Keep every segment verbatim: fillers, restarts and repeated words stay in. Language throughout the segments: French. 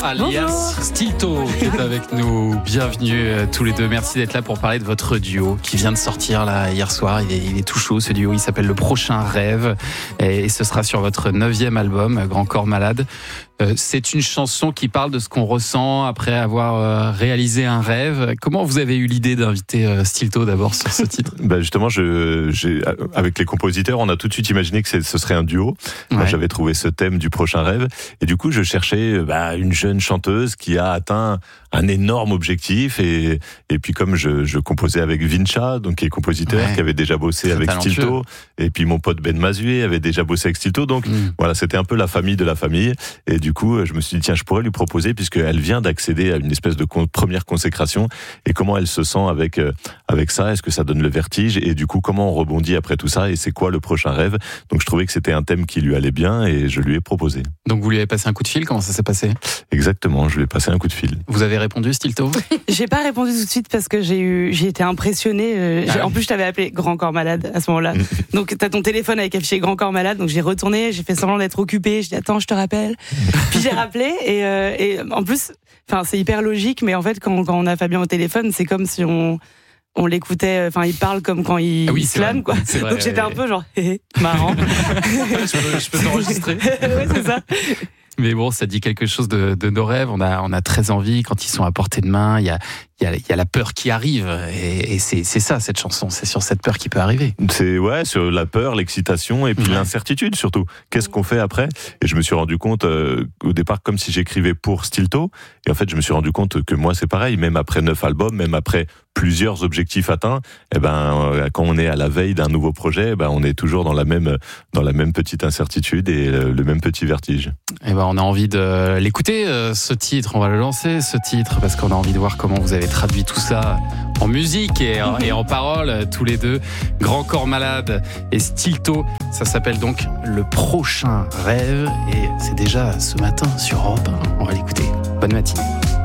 alias Stilto qui est avec nous. Bienvenue euh, tous les deux. Merci d'être là pour parler de votre duo qui vient de sortir là hier soir. Il est, il est tout chaud ce duo. Il s'appelle Le Prochain Rêve et, et ce sera sur votre neuvième album, Grand Corps Malade. Euh, c'est une chanson qui parle de ce qu'on ressent après avoir euh, réalisé un rêve. Comment vous avez eu l'idée d'inviter euh, Stilto d'abord sur ce titre ? Ben justement, je, j'ai, avec les compositeurs, on a tout de suite imaginé que ce serait un duo. Ouais. Moi, j'avais trouvé ce thème du prochain rêve. Et du coup, je cherchais bah, une jeune chanteuse qui a atteint un énorme objectif. Et, et puis, comme je, je composais avec Vincha, donc qui est compositeur, ouais. qui avait déjà bossé Très avec talentueux. Stilto. Et puis, mon pote Ben Mazué avait déjà bossé avec Stilto. Donc, mm. voilà, c'était un peu la famille de la famille. Et du coup, je me suis dit, tiens, je pourrais lui proposer, puisqu'elle vient d'accéder à une espèce de con- première consécration. Et comment elle se sent avec, euh, avec ça ? Est-ce que ça donne le vertige ? Et du coup, comment on rebondit après tout ça ? Et c'est quoi le prochain rêve ? Donc, je trouvais que c'était un thème qui lui allait bien et je lui ai proposé. Donc, vous lui avez passé un coup de fil ? Comment ça s'est passé ? Exactement, je lui ai passé un coup de fil. Vous avez répondu, Stilto ? J'ai pas répondu tout de suite parce que j'ai eu, j'ai été impressionnée. Euh, j'ai, en plus, je t'avais appelé Grand Corps Malade à ce moment-là. Donc, t'as ton téléphone avec affiché Grand Corps Malade. Donc, j'ai retourné, j'ai fait semblant d'être occupée. Je dis, attends, je te rappelle. Puis, j'ai rappelé et, euh, et en plus, enfin, c'est hyper logique, mais en fait, quand, quand on a Fabien au téléphone, c'est comme si on, on l'écoutait, enfin, il parle comme quand il, ah oui, il slame, quoi. C'est vrai. Donc, j'étais un peu genre, hé, marrant. je peux, je peux t'enregistrer. Ouais, c'est ça. Mais bon, ça dit quelque chose de, de nos rêves. On a, on a très envie quand ils sont à portée de main. Il y a, il y a, il y a la peur qui arrive. Et, et c'est, c'est ça, cette chanson. C'est sur cette peur qui peut arriver. C'est, ouais, sur la peur, l'excitation et puis ouais. l'incertitude surtout. Qu'est-ce qu'on fait après ? Et je me suis rendu compte, euh, au départ, comme si j'écrivais pour Stilto. Et en fait, je me suis rendu compte que moi, c'est pareil. Même après neuf albums, même après plusieurs objectifs atteints, eh ben, quand on est à la veille d'un nouveau projet, eh ben, on est toujours dans la même, dans la même petite incertitude et le, le même petit vertige. Eh ben, on a envie de l'écouter, ce titre. On va le lancer, ce titre, parce qu'on a envie de voir comment vous avez traduit tout ça en musique et en, et en paroles, tous les deux. Grand Corps Malade et Stilto. Ça s'appelle donc Le Prochain Rêve. Et c'est déjà ce matin sur Europe un. On va l'écouter. Bonne matinée.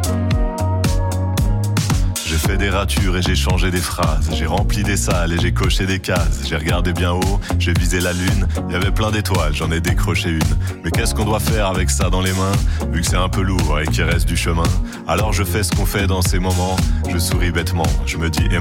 J'ai fait des ratures et j'ai changé des phrases. J'ai rempli des salles et j'ai coché des cases. J'ai regardé bien haut, j'ai visé la lune. Il y avait plein d'étoiles, j'en ai décroché une. Mais qu'est-ce qu'on doit faire avec ça dans les mains ? Vu que c'est un peu lourd et qu'il reste du chemin. Alors je fais ce qu'on fait dans ces moments. Je souris bêtement, je me dis